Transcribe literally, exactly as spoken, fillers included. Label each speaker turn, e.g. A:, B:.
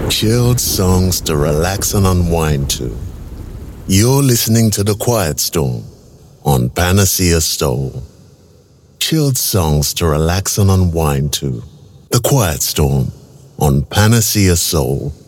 A: Chilled songs to relax and unwind to. You're listening to The Quiet Storm on Panacea Soul. Chilled songs to relax and unwind to. The Quiet Storm on Panacea Soul.